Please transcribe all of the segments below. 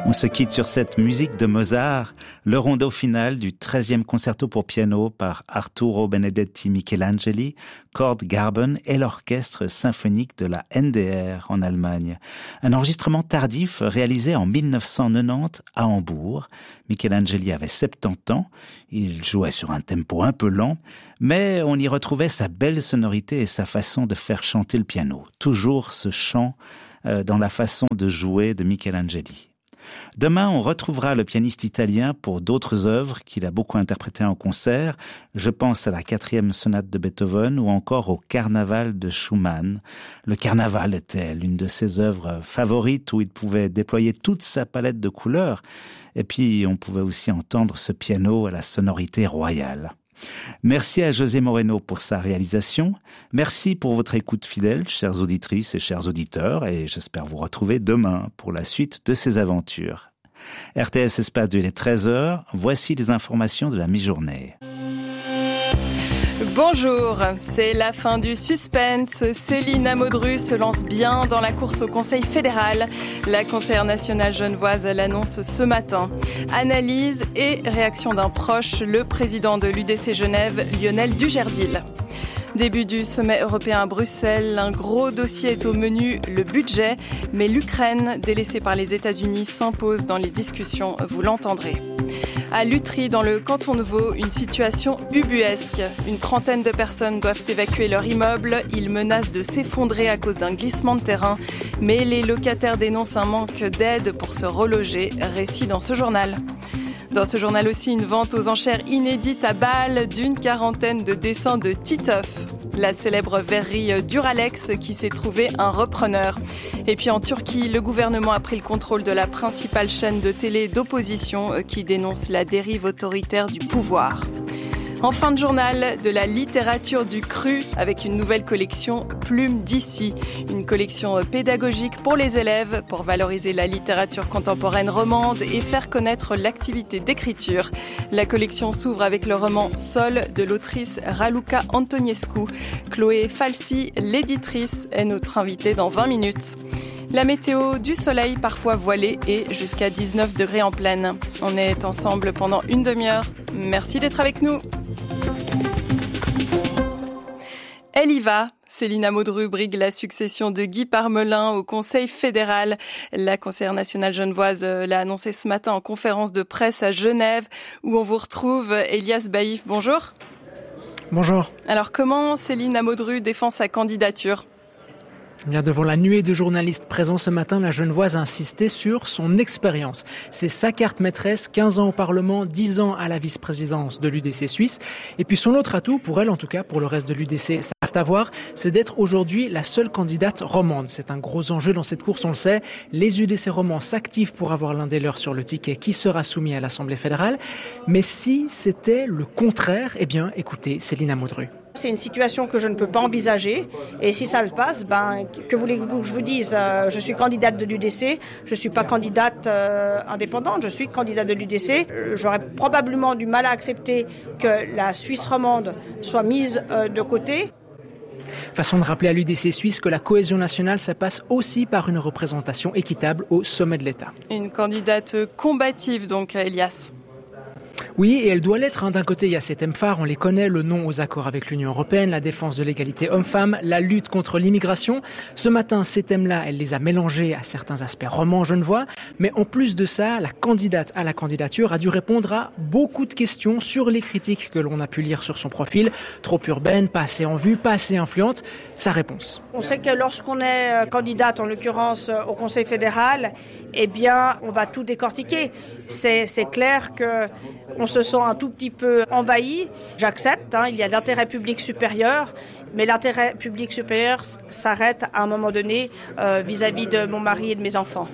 On se quitte sur cette musique de Mozart, le rondo final du 13e concerto pour piano par Arturo Benedetti Michelangeli, Cord Garben et l'orchestre symphonique de la NDR en Allemagne. Un enregistrement tardif réalisé en 1990 à Hambourg. Michelangeli avait 70 ans, il jouait sur un tempo un peu lent, mais on y retrouvait sa belle sonorité et sa façon de faire chanter le piano. Toujours ce chant dans la façon de jouer de Michelangeli. Demain, on retrouvera le pianiste italien pour d'autres œuvres qu'il a beaucoup interprétées en concert. Je pense à la 4e sonate de Beethoven ou encore au Carnaval de Schumann. Le Carnaval était l'une de ses œuvres favorites où il pouvait déployer toute sa palette de couleurs. Et puis, on pouvait aussi entendre ce piano à la sonorité royale. Merci à José Moreno pour sa réalisation. Merci pour votre écoute fidèle, chères auditrices et chers auditeurs, et j'espère vous retrouver demain pour la suite de ces aventures. RTS Espace de les 13h, voici les informations de la mi-journée. Bonjour, c'est la fin du suspense. Céline Amodru se lance bien dans la course au Conseil fédéral. La conseillère nationale genevoise l'annonce ce matin. Analyse et réaction d'un proche, le président de l'UDC Genève, Lionel Dugerdil. Début du sommet européen à Bruxelles, un gros dossier est au menu, le budget, mais l'Ukraine, délaissée par les États-Unis, s'impose dans les discussions, vous l'entendrez. À Lutry, dans le canton de Vaud, une situation ubuesque. Une trentaine de personnes doivent évacuer leur immeuble. Ils menacent de s'effondrer à cause d'un glissement de terrain. Mais les locataires dénoncent un manque d'aide pour se reloger. Récit dans ce journal. Dans ce journal aussi, une vente aux enchères inédite à Bâle d'une 40aine de dessins de Titeuf, la célèbre verrerie Duralex qui s'est trouvé un repreneur. Et puis en Turquie, le gouvernement a pris le contrôle de la principale chaîne de télé d'opposition qui dénonce la dérive autoritaire du pouvoir. En fin de journal, de la littérature du cru avec une nouvelle collection Plume d'ici. Une collection pédagogique pour les élèves pour valoriser la littérature contemporaine romande et faire connaître l'activité d'écriture. La collection s'ouvre avec le roman Sol de l'autrice Raluca Antonescu. Chloé Falsi, l'éditrice, est notre invitée dans 20 minutes. La météo, du soleil parfois voilé et jusqu'à 19 degrés en pleine. On est ensemble pendant une demi-heure. Merci d'être avec nous. Elle y va. Céline Amodru brigue la succession de Guy Parmelin au Conseil fédéral. La conseillère nationale genevoise l'a annoncé ce matin en conférence de presse à Genève, où on vous retrouve. Elias Baïf, bonjour. Bonjour. Alors comment Céline Amodru défend sa candidature ? Bien devant la nuée de journalistes présents ce matin, la Genevoise a insisté sur son expérience. C'est sa carte maîtresse, 15 ans au Parlement, 10 ans à la vice-présidence de l'UDC suisse. Et puis son autre atout, pour elle en tout cas, pour le reste de l'UDC, ça reste à voir, c'est d'être aujourd'hui la seule candidate romande. C'est un gros enjeu dans cette course, on le sait. Les UDC romands s'activent pour avoir l'un des leurs sur le ticket qui sera soumis à l'Assemblée fédérale. Mais si c'était le contraire, eh bien, écoutez, Céline Amodru. C'est une situation que je ne peux pas envisager. Et si ça le passe, que voulez-vous que je vous dise ? Je suis candidate de l'UDC, je ne suis pas candidate indépendante, je suis candidate de l'UDC. J'aurais probablement du mal à accepter que la Suisse romande soit mise de côté. Façon de rappeler à l'UDC suisse que la cohésion nationale, ça passe aussi par une représentation équitable au sommet de l'État. Une candidate combative donc, Elias. Oui, et elle doit l'être. D'un côté, il y a ces thèmes phares, on les connaît, le non aux accords avec l'Union européenne, la défense de l'égalité homme-femme, la lutte contre l'immigration. Ce matin, ces thèmes-là, elle les a mélangés à certains aspects romans genevois. Mais en plus de ça, la candidate à la candidature a dû répondre à beaucoup de questions sur les critiques que l'on a pu lire sur son profil. Trop urbaine, pas assez en vue, pas assez influente. Sa réponse. On sait que lorsqu'on est candidate, en l'occurrence au Conseil fédéral, eh bien, on va tout décortiquer. C'est clair qu'on se sent un tout petit peu envahi. J'accepte, il y a l'intérêt public supérieur, mais l'intérêt public supérieur s'arrête à un moment donné vis-à-vis de mon mari et de mes enfants.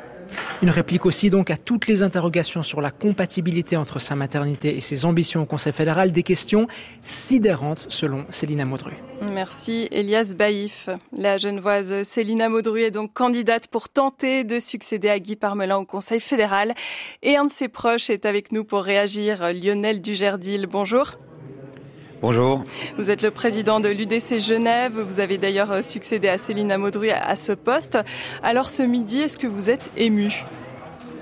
Une réplique aussi donc à toutes les interrogations sur la compatibilité entre sa maternité et ses ambitions au Conseil fédéral, des questions sidérantes selon Céline Amodru. Merci Elias Baïf. La Genevoise Céline Amodru est donc candidate pour tenter de succéder à Guy Parmelin au Conseil fédéral. Et un de ses proches est avec nous pour réagir, Lionel Dugerdil. Bonjour. Bonjour. Vous êtes le président de l'UDC Genève. Vous avez d'ailleurs succédé à Céline Amodru à ce poste. Alors ce midi, est-ce que vous êtes ému ?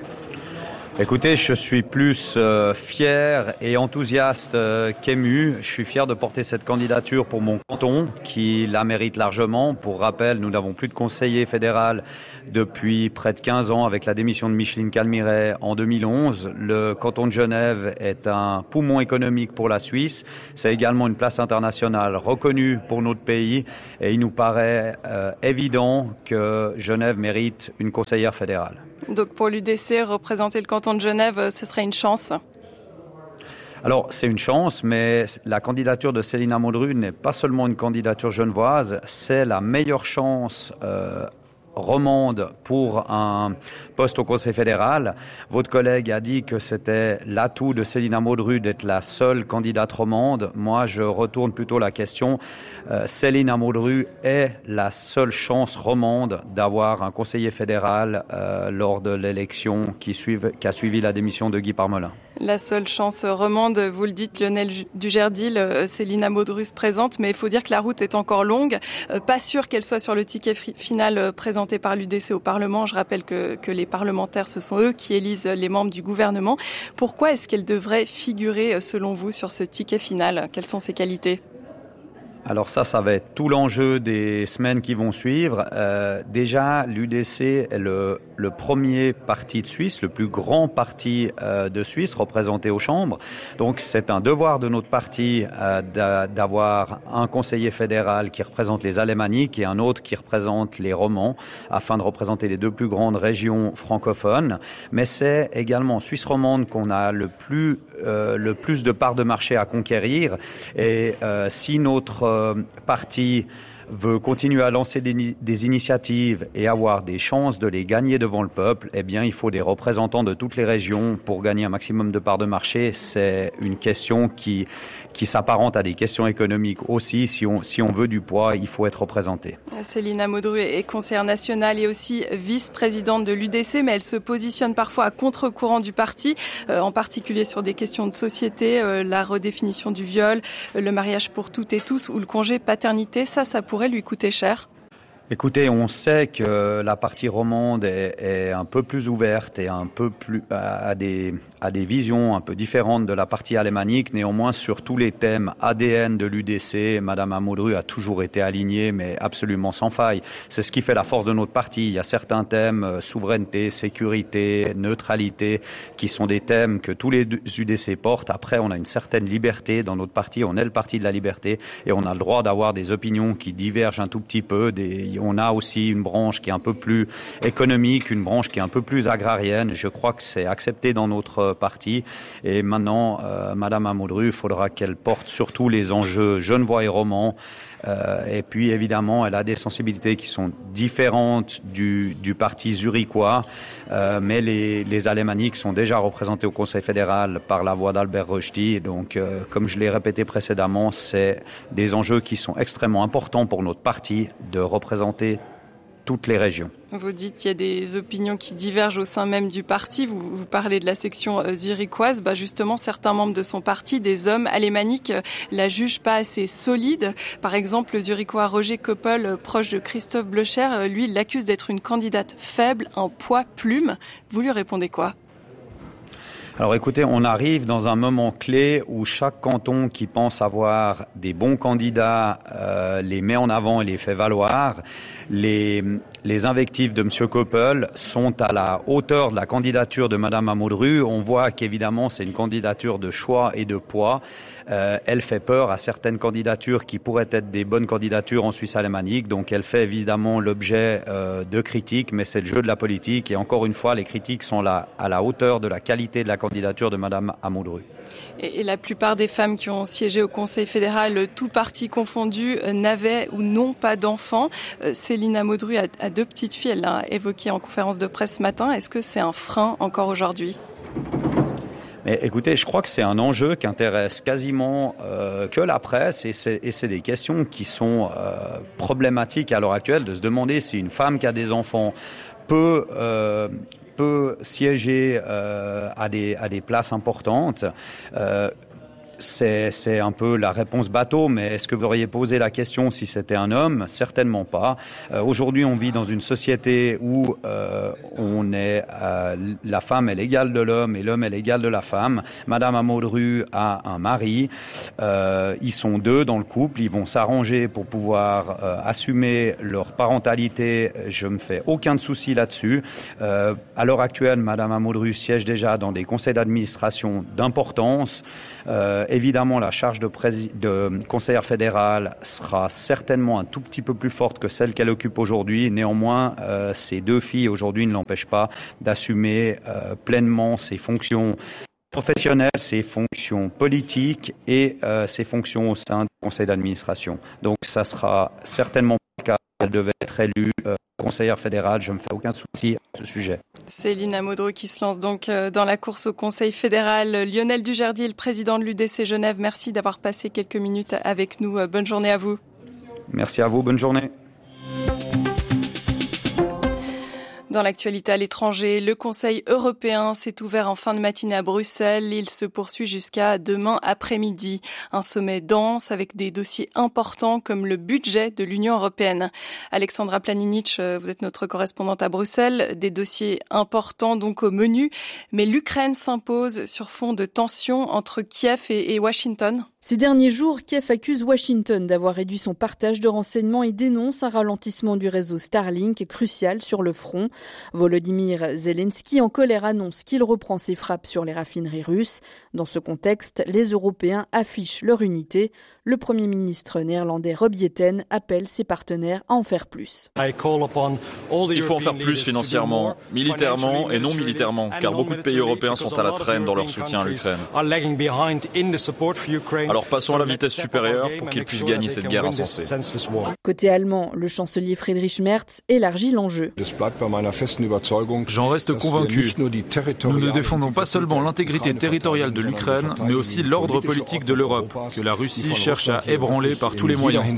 Écoutez, je suis plus fier et enthousiaste qu'ému. Je suis fier de porter cette candidature pour mon canton, qui la mérite largement. Pour rappel, nous n'avons plus de conseiller fédéral depuis près de 15 ans avec la démission de Micheline Calmiret en 2011. Le canton de Genève est un poumon économique pour la Suisse. C'est également une place internationale reconnue pour notre pays et il nous paraît évident que Genève mérite une conseillère fédérale. Donc pour l'UDC, représenter le canton de Genève, ce serait une chance? Alors, c'est une chance, mais la candidature de Céline Amodru n'est pas seulement une candidature genevoise, c'est la meilleure chance romande pour un poste au Conseil fédéral. Votre collègue a dit que c'était l'atout de Céline Amodru d'être la seule candidate romande. Moi, je retourne plutôt la question. Céline Amodru est la seule chance romande d'avoir un conseiller fédéral lors de l'élection qui a suivi la démission de Guy Parmelin. La seule chance romande, vous le dites, Lionel Dujardil, Céline Amodru se présente, mais il faut dire que la route est encore longue. Pas sûr qu'elle soit sur le ticket final présenté par l'UDC au Parlement. Je rappelle que les parlementaires, ce sont eux qui élisent les membres du gouvernement. Pourquoi est-ce qu'elle devrait figurer, selon vous, sur ce ticket final? Quelles sont ses qualités? Alors ça va être tout l'enjeu des semaines qui vont suivre. Déjà, l'UDC est le premier parti de Suisse, le plus grand parti de Suisse représenté aux chambres. Donc c'est un devoir de notre parti d'avoir un conseiller fédéral qui représente les alémaniques et un autre qui représente les romans, afin de représenter les deux plus grandes régions francophones. Mais c'est également en Suisse romande qu'on a le plus de parts de marché à conquérir. Et si notre parti veut continuer à lancer des initiatives et avoir des chances de les gagner devant le peuple, eh bien, il faut des représentants de toutes les régions pour gagner un maximum de parts de marché. C'est une question qui s'apparente à des questions économiques aussi. Si on veut du poids, il faut être représenté. Céline Amodru est conseillère nationale et aussi vice-présidente de l'UDC, mais elle se positionne parfois à contre-courant du parti, en particulier sur des questions de société, la redéfinition du viol, le mariage pour toutes et tous ou le congé paternité. Ça pourrait lui coûter cher? Écoutez, on sait que la partie romande est un peu plus ouverte et un peu plus à des visions un peu différentes de la partie alémanique. Néanmoins, sur tous les thèmes ADN de l'UDC, Madame Amodru a toujours été alignée, mais absolument sans faille. C'est ce qui fait la force de notre parti. Il y a certains thèmes, souveraineté, sécurité, neutralité, qui sont des thèmes que tous les UDC portent. Après, on a une certaine liberté dans notre parti. On est le parti de la liberté et on a le droit d'avoir des opinions qui divergent un tout petit peu. On a aussi une branche qui est un peu plus économique, une branche qui est un peu plus agrarienne. Je crois que c'est accepté dans notre parti. Et maintenant, Madame Amodru, il faudra qu'elle porte surtout les enjeux genevois et romans. Et puis, évidemment, elle a des sensibilités qui sont différentes du parti zurichois. Mais les alémaniques sont déjà représentés au Conseil fédéral par la voix d'Albert Rochety. Donc, comme je l'ai répété précédemment, c'est des enjeux qui sont extrêmement importants pour notre parti de représenter toutes les régions. Vous dites qu'il y a des opinions qui divergent au sein même du parti. Vous parlez de la section zurichoise. Justement, certains membres de son parti, des hommes alémaniques, la jugent pas assez solide. Par exemple, le zurichois Roger Koppel, proche de Christophe Blocher, lui, il l'accuse d'être une candidate faible, un poids plume. Vous lui répondez quoi? Alors écoutez, on arrive dans un moment clé où chaque canton qui pense avoir des bons candidats les met en avant et les fait valoir. Les invectives de M. Koppel sont à la hauteur de la candidature de Mme Amodru. On voit qu'évidemment c'est une candidature de choix et de poids. Elle fait peur à certaines candidatures qui pourraient être des bonnes candidatures en Suisse alémanique. Donc elle fait évidemment l'objet de critiques, mais c'est le jeu de la politique. Et encore une fois, les critiques sont là à la hauteur de la qualité de la candidature de Mme Amodru. Et la plupart des femmes qui ont siégé au Conseil fédéral, tout parti confondu, n'avaient ou n'ont pas d'enfants. Céline Amodru a 2 petites filles, elle l'a évoqué en conférence de presse ce matin. Est-ce que c'est un frein encore aujourd'hui ? Mais écoutez, je crois que c'est un enjeu qui intéresse quasiment que la presse et c'est des questions qui sont problématiques à l'heure actuelle, de se demander si une femme qui a des enfants peut siéger à des places importantes. C'est un peu la réponse bateau, mais est-ce que vous auriez posé la question si c'était un homme ? Certainement pas. Aujourd'hui, on vit dans une société où on on est la femme est l'égale de l'homme et l'homme est l'égal de la femme. Madame Amodru a un mari. Ils sont deux dans le couple. Ils vont s'arranger pour pouvoir assumer leur parentalité. Je me fais aucun souci là-dessus. À l'heure actuelle, Madame Amodru siège déjà dans des conseils d'administration d'importance. Évidemment, la charge de conseillère fédérale sera certainement un tout petit peu plus forte que celle qu'elle occupe aujourd'hui. Néanmoins, ces deux filles aujourd'hui ne l'empêchent pas d'assumer pleinement ses fonctions professionnelles, ses fonctions politiques et ses fonctions au sein du conseil d'administration. Donc, ça sera certainement pas le cas. Elle devait être élue conseillère fédérale. Je ne me fais aucun souci à ce sujet. Céline Amodru qui se lance donc dans la course au Conseil fédéral. Lionel Dujardier, le président de l'UDC Genève, merci d'avoir passé quelques minutes avec nous. Bonne journée à vous. Merci à vous, bonne journée. Dans l'actualité à l'étranger, le Conseil européen s'est ouvert en fin de matinée à Bruxelles. Il se poursuit jusqu'à demain après-midi. Un sommet dense avec des dossiers importants comme le budget de l'Union européenne. Alexandra Planinic, vous êtes notre correspondante à Bruxelles. Des dossiers importants donc au menu. Mais l'Ukraine s'impose sur fond de tensions entre Kiev et Washington. Ces derniers jours, Kiev accuse Washington d'avoir réduit son partage de renseignements et dénonce un ralentissement du réseau Starlink crucial sur le front. Volodymyr Zelensky, en colère, annonce qu'il reprend ses frappes sur les raffineries russes. Dans ce contexte, les Européens affichent leur unité. Le Premier ministre néerlandais Rob Jetten appelle ses partenaires à en faire plus. Il faut en faire plus financièrement, militairement et non militairement, car beaucoup de pays européens sont à la traîne dans leur soutien à l'Ukraine. Alors passons à la vitesse supérieure pour qu'ils puissent gagner cette guerre insensée. Côté allemand, le chancelier Friedrich Merz élargit l'enjeu. J'en reste convaincu. Nous ne défendons pas seulement l'intégrité territoriale de l'Ukraine, mais aussi l'ordre politique de l'Europe, que la Russie cherche à ébranler par tous les moyens.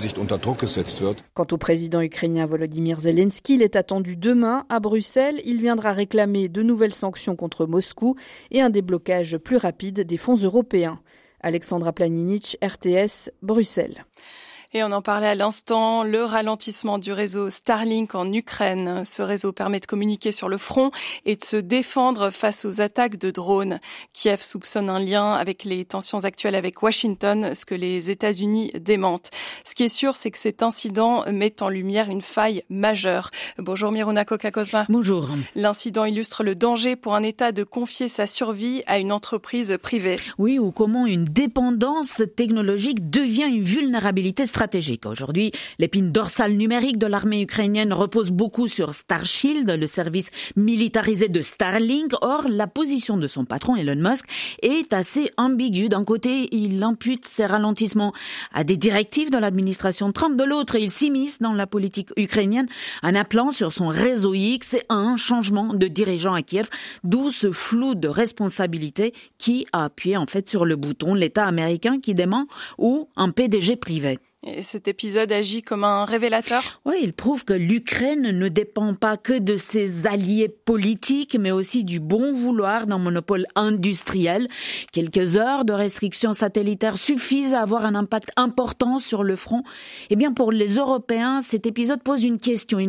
Quant au président ukrainien Volodymyr Zelensky, il est attendu demain à Bruxelles. Il viendra réclamer de nouvelles sanctions contre Moscou et un déblocage plus rapide des fonds européens. Alexandra Planinic, RTS, Bruxelles. Et on en parlait à l'instant, le ralentissement du réseau Starlink en Ukraine. Ce réseau permet de communiquer sur le front et de se défendre face aux attaques de drones. Kiev soupçonne un lien avec les tensions actuelles avec Washington, ce que les États-Unis démentent. Ce qui est sûr, c'est que cet incident met en lumière une faille majeure. Bonjour Miruna Kokakosma. Bonjour. L'incident illustre le danger pour un État de confier sa survie à une entreprise privée. Oui, ou comment une dépendance technologique devient une vulnérabilité stratégique. Aujourd'hui, l'épine dorsale numérique de l'armée ukrainienne repose beaucoup sur Starshield, le service militarisé de Starlink. Or, la position de son patron Elon Musk est assez ambiguë. D'un côté, il impute ses ralentissements à des directives de l'administration Trump. De l'autre, il s'immisce dans la politique ukrainienne en appelant sur son réseau X à un changement de dirigeant à Kiev, d'où ce flou de responsabilité qui a appuyé en fait sur le bouton l'État américain qui dément ou un PDG privé. Et cet épisode agit comme un révélateur ? Oui, il prouve que l'Ukraine ne dépend pas que de ses alliés politiques, mais aussi du bon vouloir d'un monopole industriel. Quelques heures de restrictions satellitaires suffisent à avoir un impact important sur le front. Eh bien, pour les Européens, cet épisode pose une question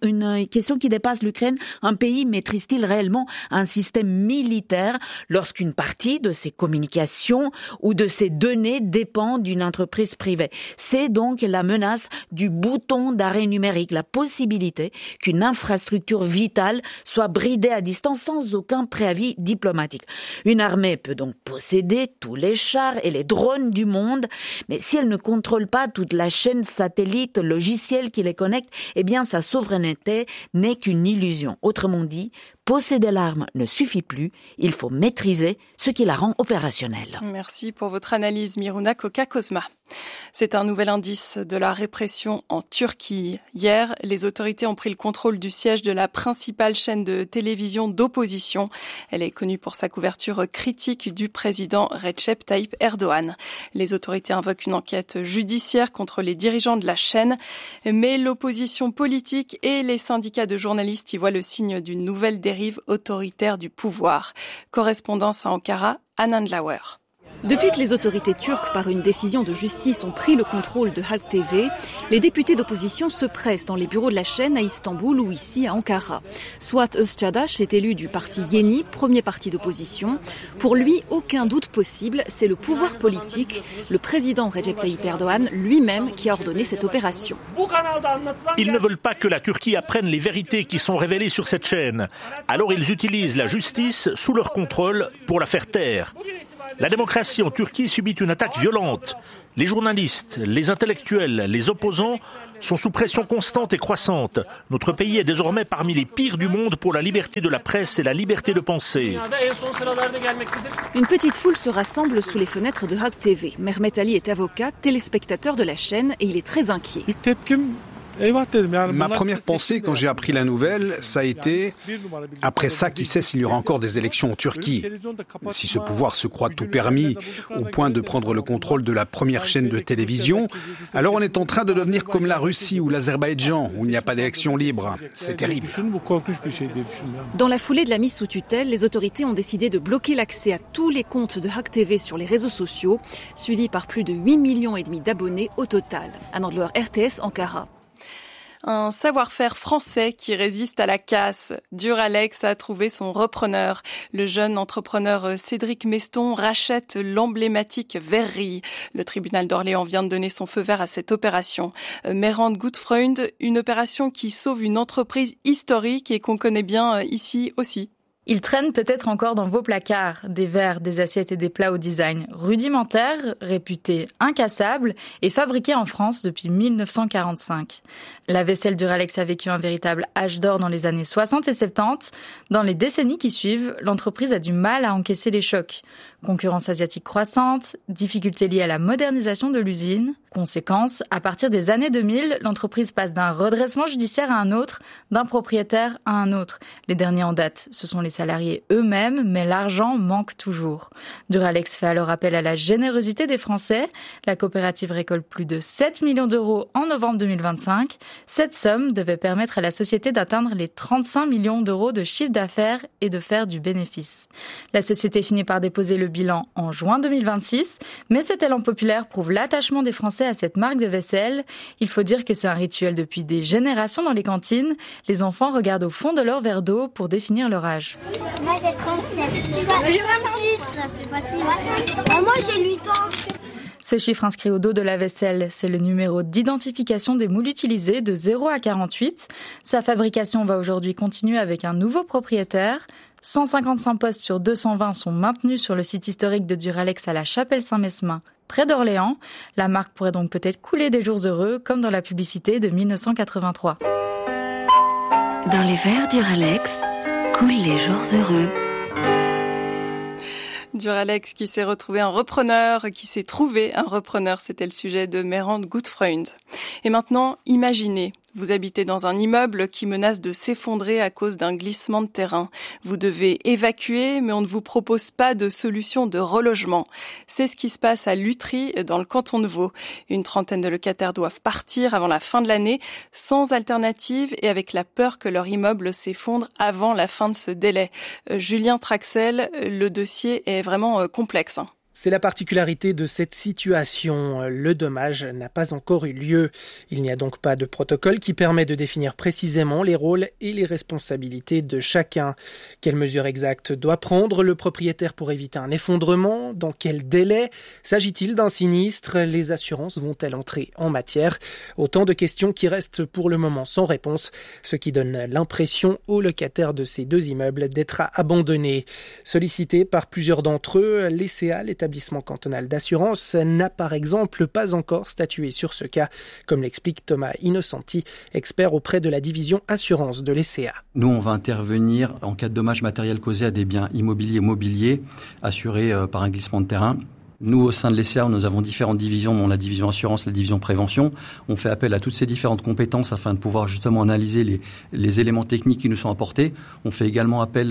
qui dépasse l'Ukraine. Un pays maîtrise-t-il réellement un système militaire lorsqu'une partie de ses communications ou de ses données dépend d'une entreprise privée ? C'est donc la menace du bouton d'arrêt numérique, la possibilité qu'une infrastructure vitale soit bridée à distance sans aucun préavis diplomatique. Une armée peut donc posséder tous les chars et les drones du monde, mais si elle ne contrôle pas toute la chaîne satellite logicielle qui les connecte, eh bien sa souveraineté n'est qu'une illusion. Autrement dit, posséder l'arme ne suffit plus, il faut maîtriser ce qui la rend opérationnelle. Merci pour votre analyse, Miruna Kokakosma. C'est un nouvel indice de la répression en Turquie. Hier, les autorités ont pris le contrôle du siège de la principale chaîne de télévision d'opposition. Elle est connue pour sa couverture critique du président Recep Tayyip Erdogan. Les autorités invoquent une enquête judiciaire contre les dirigeants de la chaîne, mais l'opposition politique et les syndicats de journalistes y voient le signe d'une nouvelle dérive autoritaire du pouvoir. Correspondance à Ankara, Anand Lauer. Depuis que les autorités turques, par une décision de justice, ont pris le contrôle de Halk TV, les députés d'opposition se pressent dans les bureaux de la chaîne à Istanbul ou ici à Ankara. Suat Özçadaş est élu du parti Yeni, premier parti d'opposition. Pour lui, aucun doute possible, c'est le pouvoir politique, le président Recep Tayyip Erdoğan lui-même qui a ordonné cette opération. Ils ne veulent pas que la Turquie apprenne les vérités qui sont révélées sur cette chaîne. Alors ils utilisent la justice sous leur contrôle pour la faire taire. La démocratie en Turquie subit une attaque violente. Les journalistes, les intellectuels, les opposants sont sous pression constante et croissante. Notre pays est désormais parmi les pires du monde pour la liberté de la presse et la liberté de penser. Une petite foule se rassemble sous les fenêtres de Halk TV. Mehmet Ali est avocat, téléspectateur de la chaîne et il est très inquiet. Ma première pensée quand j'ai appris la nouvelle, ça a été « Après ça, qui sait s'il y aura encore des élections en Turquie ?» Si ce pouvoir se croit tout permis au point de prendre le contrôle de la première chaîne de télévision, alors on est en train de devenir comme la Russie ou l'Azerbaïdjan, où il n'y a pas d'élection libre. C'est terrible. Dans la foulée de la mise sous tutelle, les autorités ont décidé de bloquer l'accès à tous les comptes de Halk TV sur les réseaux sociaux, suivis par plus de 8,5 millions d'abonnés au total. Anne Andler, RTS, Ankara. Un savoir-faire français qui résiste à la casse. Duralex a trouvé son repreneur. Le jeune entrepreneur Cédric Meston rachète l'emblématique verrerie. Le tribunal d'Orléans vient de donner son feu vert à cette opération. Meerend Goedfreund, une opération qui sauve une entreprise historique et qu'on connaît bien ici aussi. Ils traînent peut-être encore dans vos placards, des verres, des assiettes et des plats au design rudimentaire, réputés incassables et fabriqués en France depuis 1945. La vaisselle Duralex a vécu un véritable âge d'or dans les années 60 et 70. Dans les décennies qui suivent, l'entreprise a du mal à encaisser les chocs. Concurrence asiatique croissante, difficultés liées à la modernisation de l'usine. Conséquence, à partir des années 2000, l'entreprise passe d'un redressement judiciaire à un autre, d'un propriétaire à un autre. Les derniers en date, ce sont les salariés eux-mêmes, mais l'argent manque toujours. Duralex fait alors appel à la générosité des Français. La coopérative récolte plus de 7 millions d'euros en novembre 2025. Cette somme devait permettre à la société d'atteindre les 35 millions d'euros de chiffre d'affaires et de faire du bénéfice. La société finit par déposer le bilan en juin 2026, mais cet élan populaire prouve l'attachement des Français à cette marque de vaisselle. Il faut dire que c'est un rituel depuis des générations dans les cantines. Les enfants regardent au fond de leur verre d'eau pour définir leur âge. Moi j'ai 37. J'ai 26, c'est facile. Moi j'ai 8 ans. Ce chiffre inscrit au dos de la vaisselle, c'est le numéro d'identification des moules utilisés de 0 à 48. Sa fabrication va aujourd'hui continuer avec un nouveau propriétaire. 155 postes sur 220 sont maintenus sur le site historique de Duralex à la Chapelle-Saint-Mesmin, près d'Orléans. La marque pourrait donc peut-être couler des jours heureux, comme dans la publicité de 1983. Dans les verres Duralex, coulent les jours heureux. Duralex qui s'est trouvé un repreneur, c'était le sujet de Meerend Goedfreund. Et maintenant, imaginez, vous habitez dans un immeuble qui menace de s'effondrer à cause d'un glissement de terrain. Vous devez évacuer, mais on ne vous propose pas de solution de relogement. C'est ce qui se passe à Lutry, dans le canton de Vaud. Une trentaine de locataires doivent partir avant la fin de l'année, sans alternative et avec la peur que leur immeuble s'effondre avant la fin de ce délai. Julien Traxel, le dossier est vraiment complexe. C'est la particularité de cette situation. Le dommage n'a pas encore eu lieu. Il n'y a donc pas de protocole qui permet de définir précisément les rôles et les responsabilités de chacun. Quelles mesures exactes doit prendre le propriétaire pour éviter un effondrement? Dans quel délai? S'agit-il d'un sinistre? Les assurances vont-elles entrer en matière? Autant de questions qui restent pour le moment sans réponse, ce qui donne l'impression aux locataires de ces deux immeubles d'être abandonnés. Sollicités par plusieurs d'entre eux, l'ECA, l'établissement cantonal d'assurance, n'a par exemple pas encore statué sur ce cas, comme l'explique Thomas Innocenti, expert auprès de la division assurance de l'ECA. Nous, on va intervenir en cas de dommages matériels causés à des biens immobiliers et mobiliers assurés par un glissement de terrain. Nous, au sein de l'ECA, nous avons différentes divisions, dont la division assurance, la division prévention. On fait appel à toutes ces différentes compétences afin de pouvoir justement analyser les éléments techniques qui nous sont apportés. On fait également appel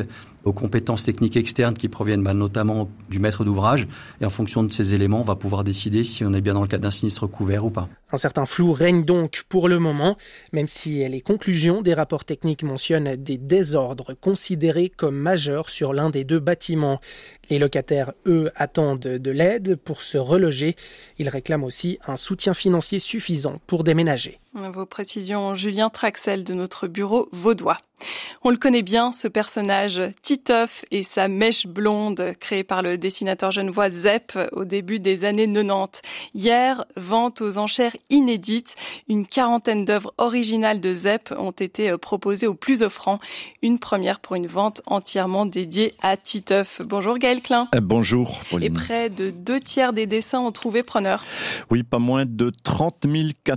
aux compétences techniques externes qui proviennent notamment du maître d'ouvrage. Et en fonction de ces éléments, on va pouvoir décider si on est bien dans le cadre d'un sinistre couvert ou pas. Un certain flou règne donc pour le moment, même si les conclusions des rapports techniques mentionnent des désordres considérés comme majeurs sur l'un des deux bâtiments. Les locataires, eux, attendent de l'aide pour se reloger. Ils réclament aussi un soutien financier suffisant pour déménager. Vos précisions, Julien Traxel de notre bureau vaudois. On le connaît bien, ce personnage, Titeuf et sa mèche blonde, créée par le dessinateur genevois Zepp au début des années 90. Hier, vente aux enchères inédite. Une quarantaine d'œuvres originales de Zepp ont été proposées aux plus offrants. Une première pour une vente entièrement dédiée à Titeuf. Bonjour Gaël Klein. Bonjour Pauline. Et près de 2/3 des dessins ont trouvé preneur. Oui, pas moins de 30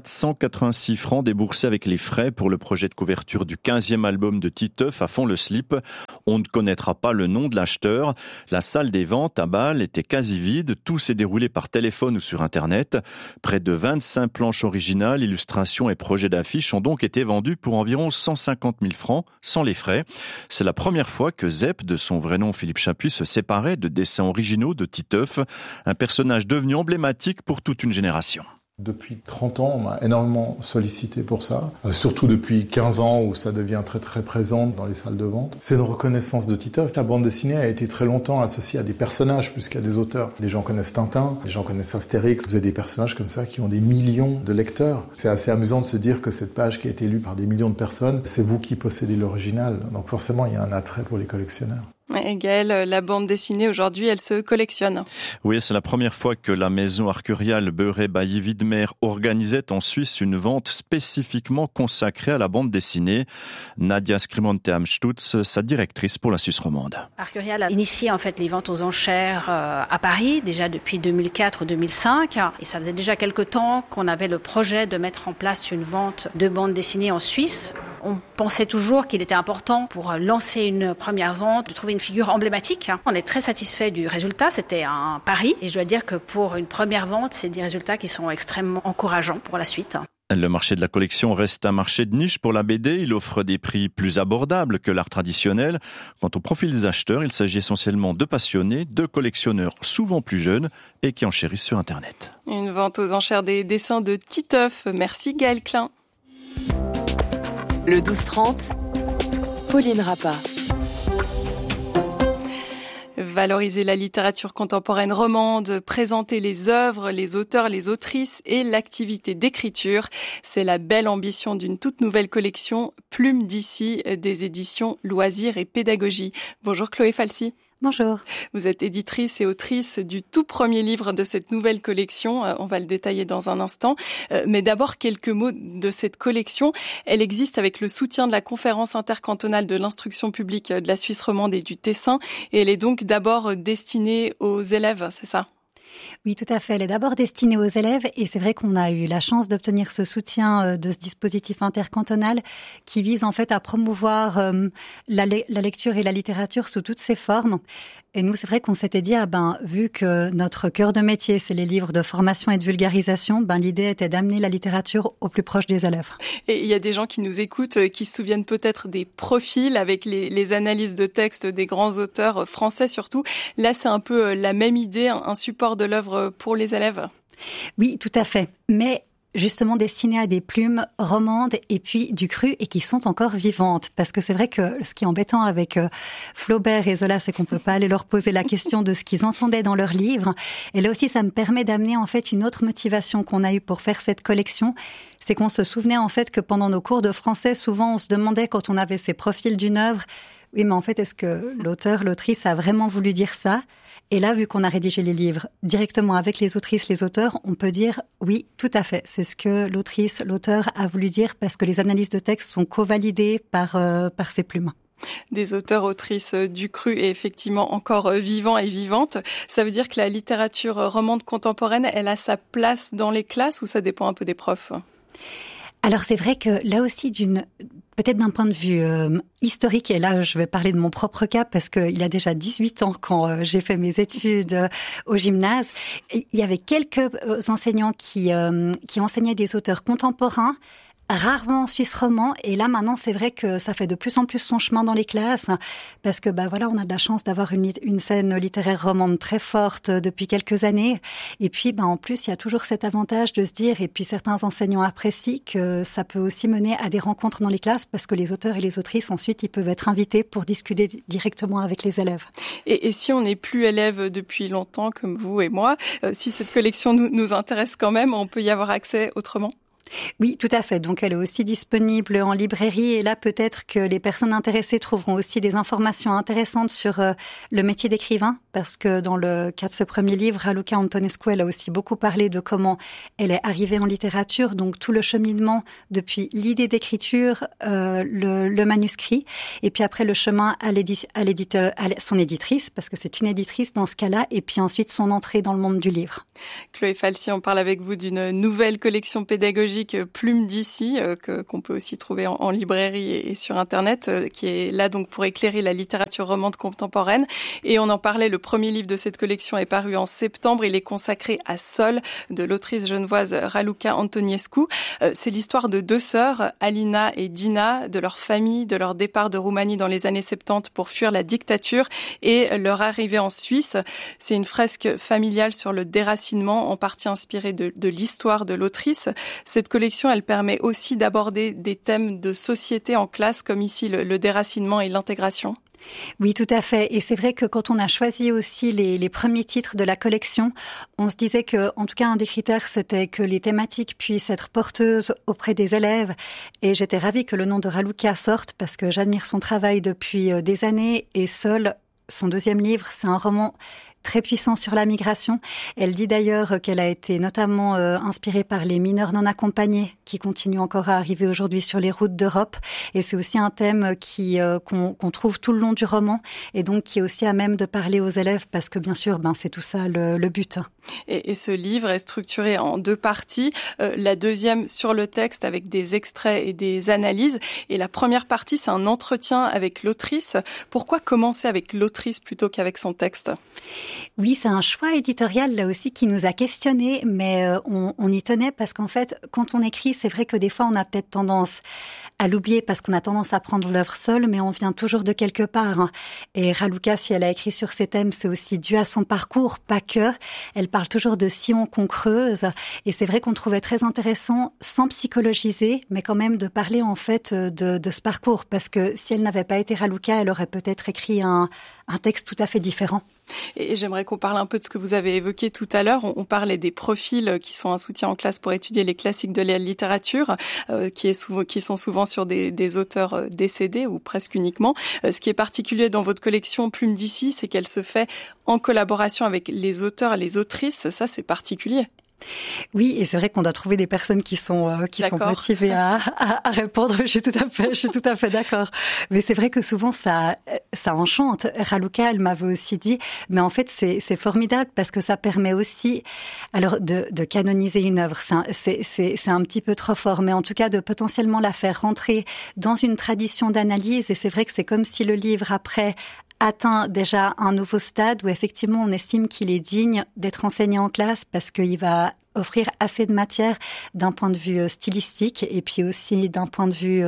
486 francs déboursés avec les frais pour le projet de couverture du 15e album de Titeuf à fond le slip. On ne connaîtra pas le nom de l'acheteur. La salle des ventes à Bâle était quasi vide. Tout s'est déroulé par téléphone ou sur Internet. Près de 25 planches originales, illustrations et projets d'affiches ont donc été vendus pour environ 150 000 francs sans les frais. C'est la première fois que Zepp, de son vrai nom Philippe Chapuis, se séparait de dessins originaux de Titeuf, un personnage devenu emblématique pour toute une génération. Depuis 30 ans, on m'a énormément sollicité pour ça, surtout depuis 15 ans où ça devient très très présent dans les salles de vente. C'est une reconnaissance de Titeuf. La bande dessinée a été très longtemps associée à des personnages plus qu'à des auteurs. Les gens connaissent Tintin, les gens connaissent Astérix. Vous avez des personnages comme ça qui ont des millions de lecteurs. C'est assez amusant de se dire que cette page qui a été lue par des millions de personnes, c'est vous qui possédez l'original. Donc forcément, il y a un attrait pour les collectionneurs. Et Gaël, la bande dessinée aujourd'hui, elle se collectionne. Oui, c'est la première fois que la maison arcuriale Beuret-Bailly-Widmer organisait en Suisse une vente spécifiquement consacrée à la bande dessinée. Nadia Skrimonte-Amstutz, sa directrice pour la Suisse romande. Arcurial a initié en fait les ventes aux enchères à Paris, déjà depuis 2004 ou 2005. Et ça faisait déjà quelque temps qu'on avait le projet de mettre en place une vente de bande dessinée en Suisse. On pensait toujours qu'il était important pour lancer une première vente de trouver une figure emblématique. On est très satisfait du résultat, c'était un pari et je dois dire que pour une première vente, c'est des résultats qui sont extrêmement encourageants pour la suite. Le marché de la collection reste un marché de niche pour la BD. Il offre des prix plus abordables que l'art traditionnel. Quant au profil des acheteurs, il s'agit essentiellement de passionnés, de collectionneurs souvent plus jeunes et qui enchérissent sur Internet. Une vente aux enchères des dessins de Titeuf. Merci Gaël Klein. Le 12-30, Pauline Rappa. Valoriser la littérature contemporaine romande, présenter les œuvres, les auteurs, les autrices et l'activité d'écriture. C'est la belle ambition d'une toute nouvelle collection Plume d'ici des éditions Loisirs et Pédagogie. Bonjour Chloé Falsi. Bonjour. Vous êtes éditrice et autrice du tout premier livre de cette nouvelle collection. On va le détailler dans un instant. Mais d'abord, quelques mots de cette collection. Elle existe avec le soutien de la Conférence intercantonale de l'instruction publique de la Suisse romande et du Tessin. Et elle est donc d'abord destinée aux élèves, c'est ça ? Oui, tout à fait. Elle est d'abord destinée aux élèves et c'est vrai qu'on a eu la chance d'obtenir ce soutien de ce dispositif intercantonal qui vise en fait à promouvoir la lecture et la littérature sous toutes ses formes. Et nous, c'est vrai qu'on s'était dit, vu que notre cœur de métier, c'est les livres de formation et de vulgarisation, l'idée était d'amener la littérature au plus proche des élèves. Et il y a des gens qui nous écoutent, qui se souviennent peut-être des profils avec les analyses de textes des grands auteurs français surtout. Là, c'est un peu la même idée, un support de l'œuvre pour les élèves. Oui, tout à fait. Mais justement destinées à des plumes romandes et puis du cru et qui sont encore vivantes. Parce que c'est vrai que ce qui est embêtant avec Flaubert et Zola, c'est qu'on peut pas aller leur poser la question de ce qu'ils entendaient dans leurs livres. Et là aussi, ça me permet d'amener en fait une autre motivation qu'on a eue pour faire cette collection. C'est qu'on se souvenait en fait que pendant nos cours de français, souvent on se demandait quand on avait ces profils d'une œuvre, oui mais en fait est-ce que l'auteur, l'autrice a vraiment voulu dire ça ? Et là, vu qu'on a rédigé les livres directement avec les autrices, les auteurs, on peut dire oui, tout à fait. C'est ce que l'autrice, l'auteur a voulu dire parce que les analyses de texte sont co-validées par ces plumes. Des auteurs, autrices du cru et effectivement encore vivants et vivantes. Ça veut dire que la littérature romande contemporaine, elle a sa place dans les classes ou ça dépend un peu des profs ? Alors c'est vrai que là aussi peut-être d'un point de vue historique, et là je vais parler de mon propre cas parce qu'il y a déjà 18 ans quand j'ai fait mes études au gymnase, il y avait quelques enseignants qui enseignaient des auteurs contemporains rarement en Suisse romand. Et là, maintenant, c'est vrai que ça fait de plus en plus son chemin dans les classes parce que, on a de la chance d'avoir une scène littéraire romande très forte depuis quelques années. Et puis, en plus, il y a toujours cet avantage de se dire, et puis certains enseignants apprécient que ça peut aussi mener à des rencontres dans les classes parce que les auteurs et les autrices, ensuite, ils peuvent être invités pour discuter directement avec les élèves. Et si on n'est plus élève depuis longtemps, comme vous et moi, si cette collection nous intéresse quand même, on peut y avoir accès autrement ? Oui, tout à fait. Donc, elle est aussi disponible en librairie. Et là, peut-être que les personnes intéressées trouveront aussi des informations intéressantes sur le métier d'écrivain. Parce que dans le cas de ce premier livre, Raluca Antonescu, elle a aussi beaucoup parlé de comment elle est arrivée en littérature. Donc, tout le cheminement depuis l'idée d'écriture, le manuscrit. Et puis après, le chemin à son éditrice, parce que c'est une éditrice dans ce cas-là. Et puis ensuite, son entrée dans le monde du livre. Chloé Falsi, on parle avec vous d'une nouvelle collection pédagogique Plume d'ici, qu'on peut aussi trouver en librairie et sur Internet, qui est là donc pour éclairer la littérature romande contemporaine. Et on en parlait, le premier livre de cette collection est paru en septembre. Il est consacré à Sol, de l'autrice genevoise Raluca Antonescu. C'est l'histoire de deux sœurs, Alina et Dina, de leur famille, de leur départ de Roumanie dans les années 70 pour fuir la dictature et leur arrivée en Suisse. C'est une fresque familiale sur le déracinement, en partie inspirée de l'histoire de l'autrice. Cette collection, elle permet aussi d'aborder des thèmes de société en classe, comme ici le déracinement et l'intégration. Oui, tout à fait. Et c'est vrai que quand on a choisi aussi les premiers titres de la collection, on se disait que, en tout cas, un des critères, c'était que les thématiques puissent être porteuses auprès des élèves. Et j'étais ravie que le nom de Raluca sorte parce que j'admire son travail depuis des années. Et Sol, son deuxième livre, c'est un roman très puissant sur la migration. Elle dit d'ailleurs qu'elle a été notamment inspirée par les mineurs non accompagnés qui continuent encore à arriver aujourd'hui sur les routes d'Europe. Et c'est aussi un thème qu'on trouve tout le long du roman et donc qui est aussi à même de parler aux élèves parce que bien sûr, c'est tout ça le but. Et ce livre est structuré en deux parties. La deuxième sur le texte avec des extraits et des analyses. Et la première partie, c'est un entretien avec l'autrice. Pourquoi commencer avec l'autrice plutôt qu'avec son texte ? Oui, c'est un choix éditorial là aussi qui nous a questionnés, mais on y tenait parce qu'en fait, quand on écrit, c'est vrai que des fois, on a peut-être tendance à l'oublier parce qu'on a tendance à prendre l'œuvre seule, mais on vient toujours de quelque part. Et Raluca, si elle a écrit sur ces thèmes, c'est aussi dû à son parcours, pas que. Elle parle toujours de sillons qu'on creuse. Et c'est vrai qu'on trouvait très intéressant, sans psychologiser, mais quand même de parler en fait de ce parcours. Parce que si elle n'avait pas été Raluca, elle aurait peut-être écrit un texte tout à fait différent. Et j'aimerais qu'on parle un peu de ce que vous avez évoqué tout à l'heure. On parlait des profils qui sont un soutien en classe pour étudier les classiques de la littérature, qui sont souvent sur des auteurs décédés ou presque uniquement. Ce qui est particulier dans votre collection Plume d'ici, c'est qu'elle se fait en collaboration avec les auteurs et les autrices. Ça, c'est particulier. Oui, et c'est vrai qu'on doit trouver des personnes qui sont motivées à répondre. Je suis tout à fait d'accord. Mais c'est vrai que souvent ça enchante. Raluca, elle m'avait aussi dit, mais en fait c'est formidable parce que ça permet aussi, alors de canoniser une œuvre. C'est un petit peu trop fort, mais en tout cas de potentiellement la faire rentrer dans une tradition d'analyse. Et c'est vrai que c'est comme si le livre après atteint déjà un nouveau stade où effectivement on estime qu'il est digne d'être enseigné en classe parce qu'il va offrir assez de matière d'un point de vue stylistique et puis aussi d'un point de vue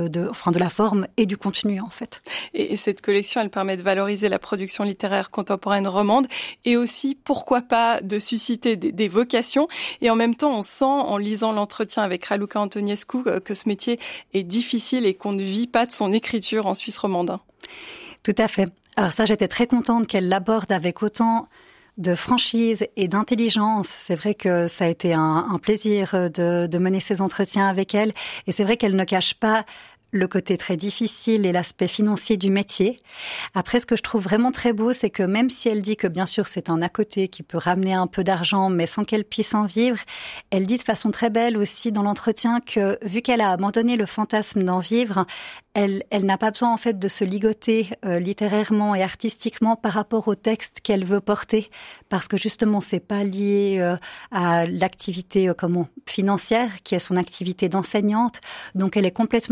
de la forme et du contenu en fait. Et cette collection, elle permet de valoriser la production littéraire contemporaine romande et aussi, pourquoi pas, de susciter des vocations. Et en même temps, on sent, en lisant l'entretien avec Raluca Antonescu, que ce métier est difficile et qu'on ne vit pas de son écriture en Suisse romande. Tout à fait. Alors ça, j'étais très contente qu'elle l'aborde avec autant de franchise et d'intelligence. C'est vrai que ça a été un plaisir de mener ces entretiens avec elle. Et c'est vrai qu'elle ne cache pas le côté très difficile et l'aspect financier du métier. Après, ce que je trouve vraiment très beau, c'est que même si elle dit que bien sûr c'est un à côté qui peut ramener un peu d'argent, mais sans qu'elle puisse en vivre, elle dit de façon très belle aussi dans l'entretien que vu qu'elle a abandonné le fantasme d'en vivre, elle n'a pas besoin en fait de se ligoter littérairement et artistiquement par rapport au texte qu'elle veut porter, parce que justement c'est pas lié à l'activité financière qui est son activité d'enseignante, donc elle est complètement libre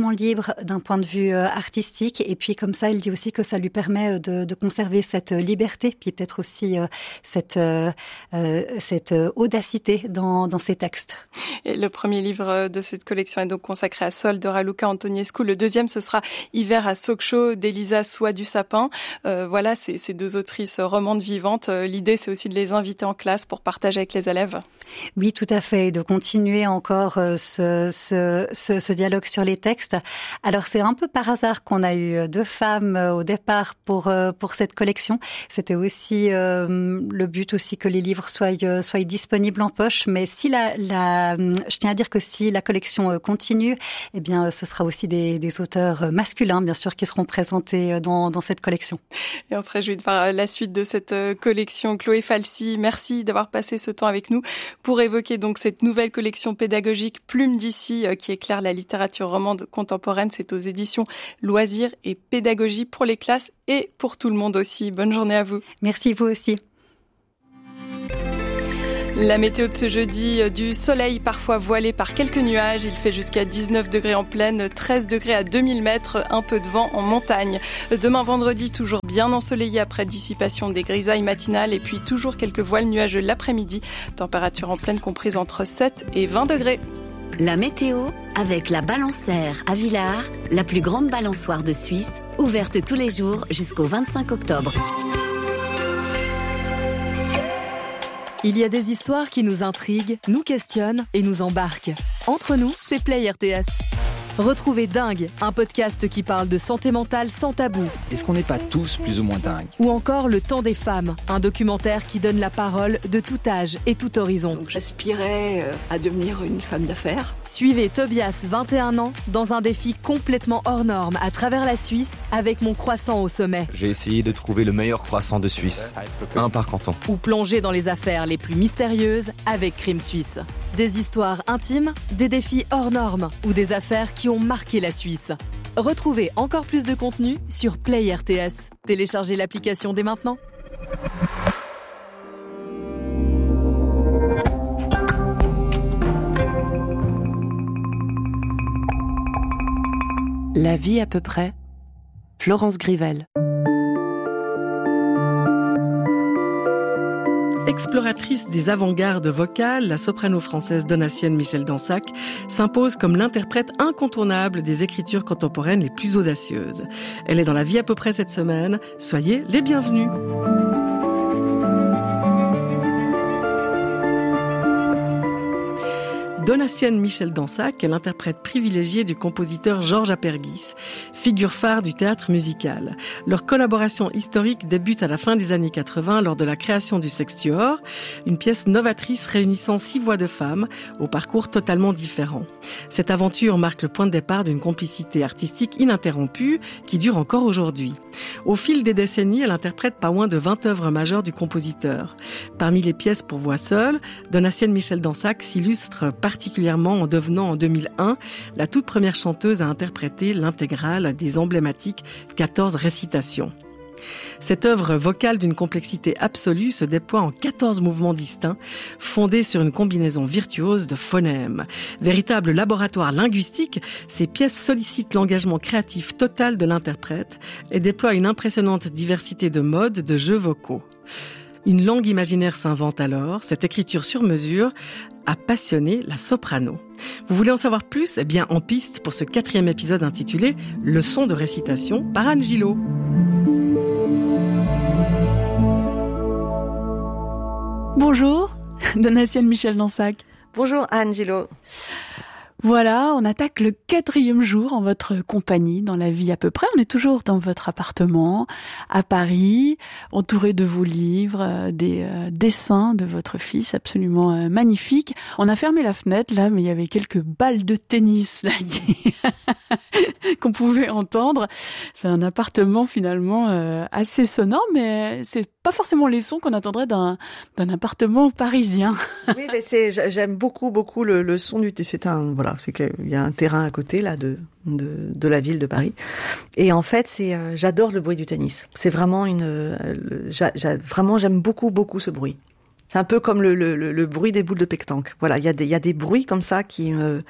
libre d'un point de vue artistique. Et puis comme ça, il dit aussi que ça lui permet de conserver cette liberté, puis peut-être aussi cette audacité dans ses textes. Et le premier livre de cette collection est donc consacré à Sol de Raluca Antonescu. Le deuxième, ce sera Hiver à Sokcho d'Elisa Soie du Sapin. Voilà, ces deux autrices romandes vivantes. L'idée, c'est aussi de les inviter en classe pour partager avec les élèves. Oui, tout à fait, et de continuer encore ce dialogue sur les textes. Alors, c'est un peu par hasard qu'on a eu 2 femmes au départ pour cette collection. C'était aussi le but aussi que les livres soient disponibles en poche. Mais si je tiens à dire que si la collection continue, eh bien, ce sera aussi des auteurs masculins, bien sûr, qui seront présentés dans cette collection. Et on se réjouit de voir la suite de cette collection. Chloé Falsi, merci d'avoir passé ce temps avec nous pour évoquer donc cette nouvelle collection pédagogique Plume d'ici qui éclaire la littérature romande contemporaine. C'est aux éditions Loisirs et Pédagogie pour les classes et pour tout le monde aussi. Bonne journée à vous. Merci, vous aussi. La météo de ce jeudi, du soleil parfois voilé par quelques nuages. Il fait jusqu'à 19 degrés en plaine, 13 degrés à 2000 mètres, un peu de vent en montagne. Demain vendredi, toujours bien ensoleillé après dissipation des grisailles matinales et puis toujours quelques voiles nuageux l'après-midi. Température en plaine comprise entre 7 et 20 degrés. La météo avec la Balançaire à Villars, la plus grande balançoire de Suisse, ouverte tous les jours jusqu'au 25 octobre. Il y a des histoires qui nous intriguent, nous questionnent et nous embarquent. Entre nous, c'est Play RTS. Retrouvez Dingue, un podcast qui parle de santé mentale sans tabou. Est-ce qu'on n'est pas tous plus ou moins dingues ? Ou encore Le Temps des femmes, un documentaire qui donne la parole de tout âge et tout horizon. Donc j'aspirais à devenir une femme d'affaires. Suivez Tobias, 21 ans, dans un défi complètement hors norme à travers la Suisse avec Mon Croissant au sommet. J'ai essayé de trouver le meilleur croissant de Suisse, un par canton. Ou plonger dans les affaires les plus mystérieuses avec Crime Suisse. Des histoires intimes, des défis hors normes ou des affaires qui ont marqué la Suisse. Retrouvez encore plus de contenu sur Play RTS. Téléchargez l'application dès maintenant. La vie à peu près. Florence Grivel. Exploratrice des avant-gardes vocales, la soprano française donatienne Michel Dansac s'impose comme l'interprète incontournable des écritures contemporaines les plus audacieuses. Elle est dans La vie à peu près cette semaine. Soyez les bienvenus. Donatienne Michel Dansac est l'interprète privilégiée du compositeur Georges Apergis, figure phare du théâtre musical. Leur collaboration historique débute à la fin des années 80 lors de la création du Sextuor, une pièce novatrice réunissant 6 voix de femmes au parcours totalement différent. Cette aventure marque le point de départ d'une complicité artistique ininterrompue qui dure encore aujourd'hui. Au fil des décennies, elle interprète pas moins de 20 œuvres majeures du compositeur. Parmi les pièces pour voix seule, Donatienne Michel Dansac s'illustre particulièrement en devenant en 2001 la toute première chanteuse à interpréter l'intégrale des emblématiques 14 récitations. Cette œuvre vocale d'une complexité absolue se déploie en 14 mouvements distincts, fondés sur une combinaison virtuose de phonèmes. Véritable laboratoire linguistique, ces pièces sollicitent l'engagement créatif total de l'interprète et déploient une impressionnante diversité de modes de jeux vocaux. Une langue imaginaire s'invente alors, cette écriture sur mesure a passionné la soprano. Vous voulez en savoir plus ? Eh bien, en piste pour ce 4e épisode intitulé « Leçon de récitation » par Anne Gillot. Bonjour, Donatienne Michel Dansac. Bonjour Anne Gillot. Voilà, on attaque le 4e jour en votre compagnie, dans La vie à peu près. On est toujours dans votre appartement, à Paris, entouré de vos livres, des dessins de votre fils absolument magnifiques. On a fermé la fenêtre là, mais il y avait quelques balles de tennis là qu'on pouvait entendre. C'est un appartement finalement assez sonore, mais c'est pas forcément les sons qu'on attendrait d'un appartement parisien. Oui, mais j'aime beaucoup le son du. C'est qu'il y a un terrain à côté là de la ville de Paris. Et en fait, j'adore le bruit du tennis. C'est vraiment vraiment j'aime beaucoup ce bruit. C'est un peu comme le bruit des boules de pétanque. Voilà, il y a des bruits comme ça qui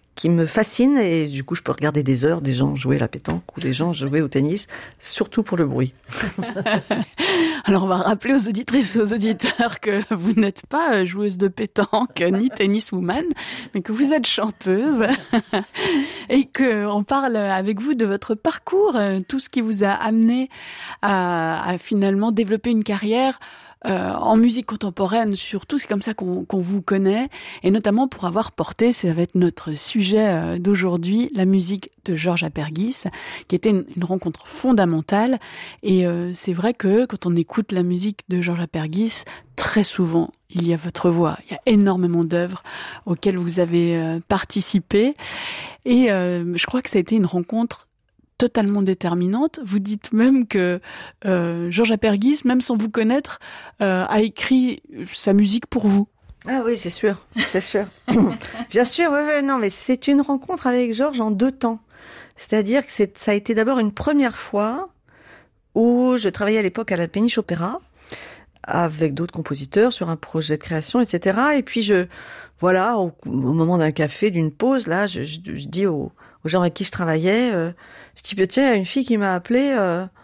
me fascine et du coup je peux regarder des heures des gens jouer à la pétanque ou des gens jouer au tennis, surtout pour le bruit. Alors on va rappeler aux auditrices et aux auditeurs que vous n'êtes pas joueuse de pétanque ni tenniswoman, mais que vous êtes chanteuse et qu'on parle avec vous de votre parcours, tout ce qui vous a amené à finalement développer une carrière en musique contemporaine surtout, c'est comme ça qu'on vous connaît, et notamment pour avoir porté, ça va être notre sujet d'aujourd'hui, la musique de Georges Apergis, qui était une rencontre fondamentale. Et c'est vrai que quand on écoute la musique de Georges Apergis, très souvent, il y a votre voix. Il y a énormément d'œuvres auxquelles vous avez participé. Et je crois que ça a été une rencontre totalement déterminante. Vous dites même que Georges Apergis, même sans vous connaître, a écrit sa musique pour vous. Ah oui, c'est sûr. Bien sûr, ouais, non, mais c'est une rencontre avec Georges en 2 temps. C'est-à-dire que ça a été d'abord une première fois où je travaillais à l'époque à la Péniche Opéra avec d'autres compositeurs sur un projet de création, etc. Et puis au moment d'un café, d'une pause, là, je dis aux gens avec qui je travaillais, je dis, tiens, il y a une fille qui m'a appelée,